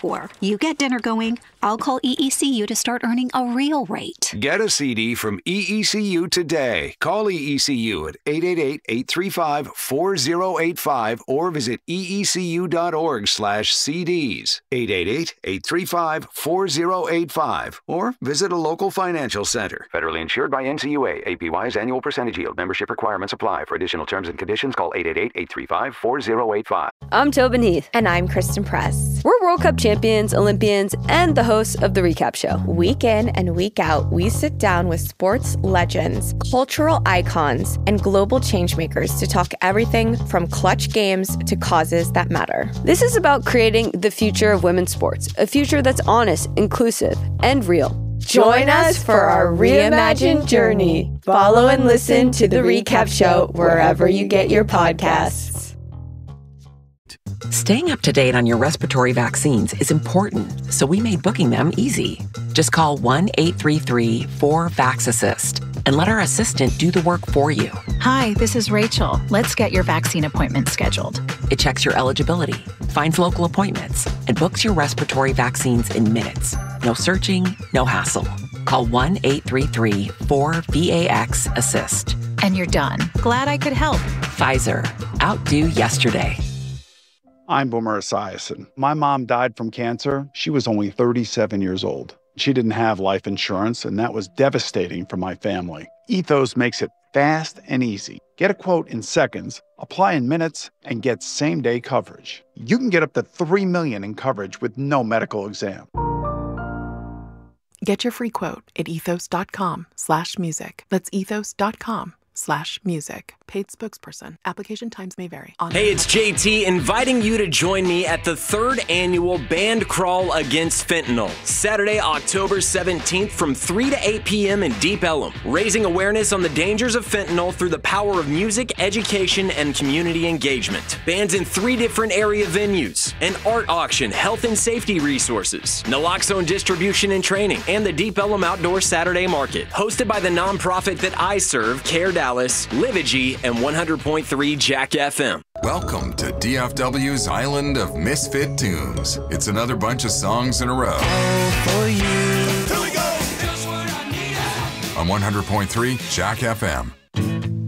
before. You get dinner going, I'll call EECU to start earning a real rate. Get a CD from EECU today. Call EECU at 888-835-4085 or visit eecu.org/CDs. 888-835-4085 or visit a local financial center. Federally insured by NCUA. APY's annual percentage yield. Membership requirements apply. For additional terms and conditions, call 888-835-4085. I'm Tobin Heath. And I'm Kristen Press. We're World Cup champions, Olympians, and the hosts of The Recap Show. Week in and week out, we sit down with sports legends, cultural icons, and global changemakers to talk everything from clutch games to causes that matter. This is about creating the future of women's sports, a future that's honest, inclusive, and real. Join us for our reimagined journey. Follow and listen to The Recap Show wherever you get your podcasts. Staying up to date on your respiratory vaccines is important, so we made booking them easy. Just call 1-833-4-VAX-ASSIST and let our assistant do the work for you. Hi, this is Rachel. Let's get your vaccine appointment scheduled. It checks your eligibility, finds local appointments, and books your respiratory vaccines in minutes. No searching, no hassle. Call 1-833-4-VAX-ASSIST. And you're done. Glad I could help. Pfizer. Outdo yesterday. I'm Boomer Esiason. My mom died from cancer. She was only 37 years old. She didn't have life insurance, and that was devastating for my family. Ethos makes it fast and easy. Get a quote in seconds, apply in minutes, and get same-day coverage. You can get up to $3 million in coverage with no medical exam. Get your free quote at ethos.com/music. That's ethos.com/music. Paid spokesperson. Application times may vary. Hey, it's JT inviting you to join me at the 3rd annual Band Crawl Against Fentanyl, Saturday, October 17th from 3 to 8 p.m. in Deep Ellum, raising awareness on the dangers of fentanyl through the power of music, education, and community engagement. Bands in 3 different area venues, an art auction, health and safety resources, naloxone distribution and training, and the Deep Ellum Outdoor Saturday Market, hosted by the nonprofit that I serve, Care Dallas, Livigy, and 100.3 Jack FM. Welcome to DFW's Island of Misfit Tunes. It's another bunch of songs in a row. For you. On 100.3 Jack FM.